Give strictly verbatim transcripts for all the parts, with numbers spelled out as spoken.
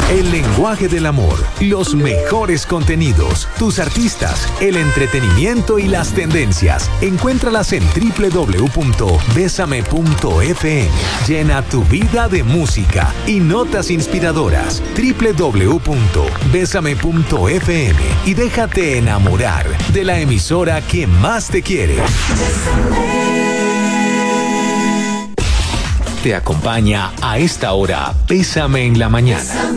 El lenguaje del amor, los mejores contenidos, tus artistas, el entretenimiento y las tendencias. Encuéntralas en doble u doble u doble u punto besame punto efe eme. Llena tu vida de música y notas inspiradoras. doble u doble u doble u punto besame punto efe eme y déjate enamorar de la emisora que más te quiere. Te acompaña a esta hora Bésame en la mañana.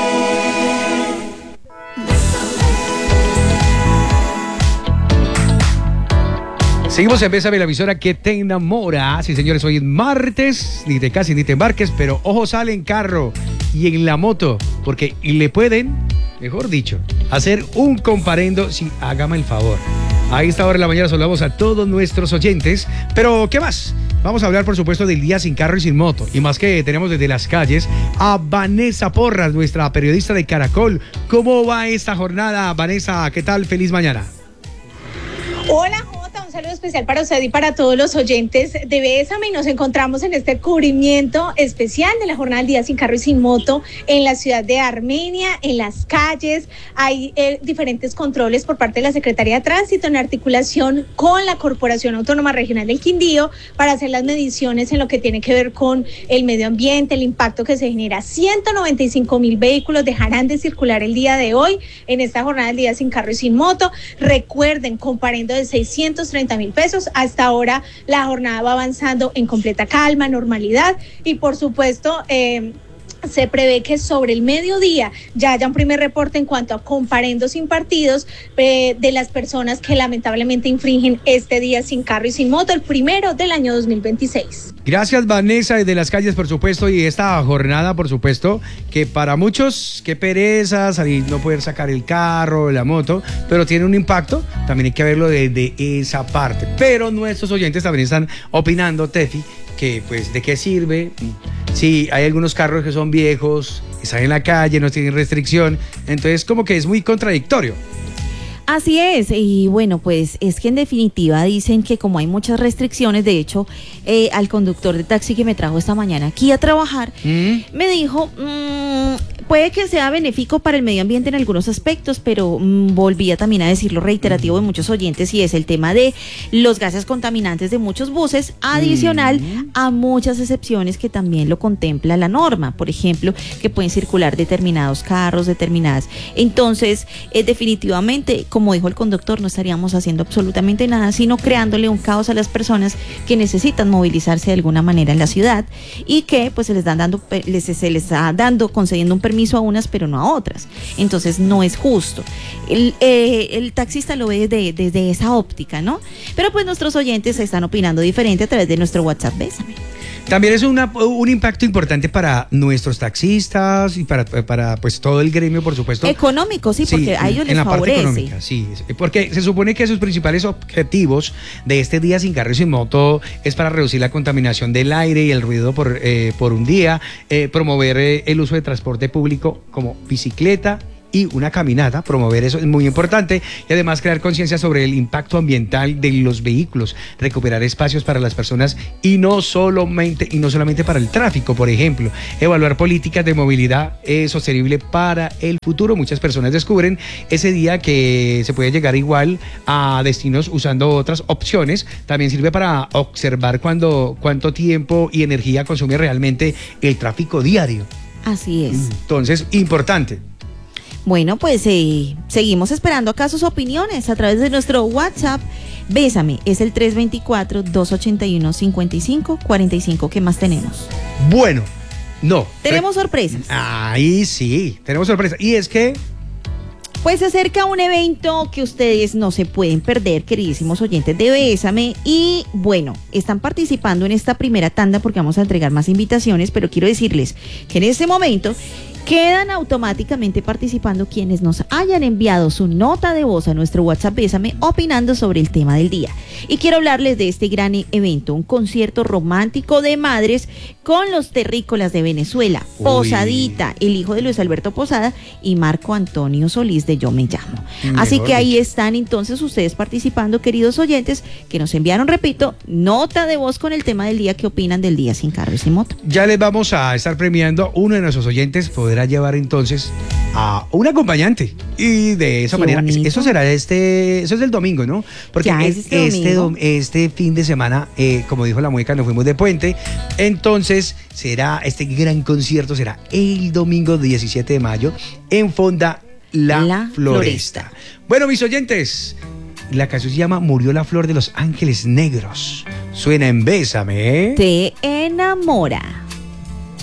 Seguimos en Bésame, la emisora que te enamora. Sí, señores, hoy es martes, ni te cases ni te embarques, pero ojo, sale en carro y en la moto, porque le pueden, mejor dicho, hacer un comparendo. Sí, hágame el favor. A esta hora de la mañana saludamos a todos nuestros oyentes, pero ¿qué más? Vamos a hablar, por supuesto, del día sin carro y sin moto. Y más que tenemos desde las calles a Vanessa Porras, nuestra periodista de Caracol. ¿Cómo va esta jornada, Vanessa? ¿Qué tal? Feliz mañana. Hola, Jota, un saludo especial para usted y para todos los oyentes de Bésame. Y nos encontramos en este cubrimiento especial de la jornada del día sin carro y sin moto en la ciudad de Armenia, en las calles. Hay eh, diferentes controles por parte de la Secretaría de Tránsito en articulación con la Corporación Autónoma Regional del Quindío para hacer las mediciones en lo que tiene que ver con el medio ambiente, el impacto que se genera. ciento noventa y cinco mil vehículos dejarán de circular el día de hoy en esta jornada del día sin carro y sin moto. Recuerden, comparendo de seiscientos treinta mil pesos. Hasta ahora la jornada va avanzando en completa calma, normalidad y por supuesto eh, se prevé que sobre el mediodía ya haya un primer reporte en cuanto a comparendos impartidos eh, de las personas que lamentablemente infringen este día sin carro y sin moto, el primero del año dos mil veintiséis. Gracias, Vanessa, desde las calles, por supuesto, y esta jornada, por supuesto, que para muchos, qué pereza salir, no poder sacar el carro, la moto, pero tiene un impacto, también hay que verlo desde esa parte. Pero nuestros oyentes también están opinando, Tefi, que pues de qué sirve. Sí, hay algunos carros que son viejos, están en la calle, no tienen restricción, entonces como que es muy contradictorio. Así es, y bueno, pues es que en definitiva dicen que como hay muchas restricciones, de hecho, eh, al conductor de taxi que me trajo esta mañana aquí a trabajar, ¿Mm? me dijo, mmm, puede que sea benéfico para el medio ambiente en algunos aspectos, pero mmm, volvía también a decir lo reiterativo de muchos oyentes, y es el tema de los gases contaminantes de muchos buses, adicional mm. a muchas excepciones que también lo contempla la norma, por ejemplo, que pueden circular determinados carros, determinadas. Entonces, eh, definitivamente, como dijo el conductor, no estaríamos haciendo absolutamente nada, sino creándole un caos a las personas que necesitan movilizarse de alguna manera en la ciudad y que pues se les dan dando, les, se les está dando, concediendo un permiso a unas, pero no a otras. Entonces no es justo. El, eh, el taxista lo ve desde, desde esa óptica, ¿no? Pero pues nuestros oyentes están opinando diferente a través de nuestro WhatsApp. Bésame. También es una, un impacto importante para nuestros taxistas y para, para pues todo el gremio, por supuesto. Económico, sí, porque sí, a ellos les favorece. En la parte económica, sí, porque se supone que sus principales objetivos de este día sin carro y sin moto es para reducir la contaminación del aire y el ruido por, eh, por un día, eh, promover eh, el uso de transporte público como bicicleta y una caminata, promover eso es muy importante, y además crear conciencia sobre el impacto ambiental de los vehículos, recuperar espacios para las personas y no solamente, y no solamente para el tráfico, por ejemplo, evaluar políticas de movilidad eh, sostenible para el futuro. Muchas personas descubren ese día que se puede llegar igual a destinos usando otras opciones. También sirve para observar cuando, cuánto tiempo y energía consume realmente el tráfico diario. Así es. Entonces, importante. Bueno, pues eh, seguimos esperando acá sus opiniones a través de nuestro WhatsApp. Bésame, es el tres dos cuatro, dos ocho uno, cinco cinco cuatro cinco. ¿Qué más tenemos? Bueno, no. Tenemos sorpresas. Ahí sí, tenemos sorpresas. Y es que... pues se acerca un evento que ustedes no se pueden perder, queridísimos oyentes de Bésame. Y bueno, están participando en esta primera tanda porque vamos a entregar más invitaciones, pero quiero decirles que en este momento quedan automáticamente participando quienes nos hayan enviado su nota de voz a nuestro WhatsApp Bésame opinando sobre el tema del día. Y quiero hablarles de este gran evento, un concierto romántico de madres con los terrícolas de Venezuela, Uy. Posadita, el hijo de Luis Alberto Posada, y Marco Antonio Solís de Yo Me Llamo. Mejor Así que ahí están entonces ustedes participando, queridos oyentes, que nos enviaron, repito, nota de voz con el tema del día. ¿Qué opinan del día sin carro y sin moto? Ya les vamos a estar premiando. Uno de nuestros oyentes poder podrá llevar entonces a un acompañante. Y de esa Qué manera, bonito. eso será este, eso es del domingo, ¿no? Porque Ya es es- este este, domingo. dom- este fin de semana, eh, como dijo la mueca, nos fuimos de puente. Entonces, será este gran concierto, será el domingo diecisiete de mayo en Fonda La, La Floresta. Floresta. Bueno, mis oyentes, la canción se llama Murió la flor de los ángeles negros. Suena en Bésame, ¿eh? Te enamora.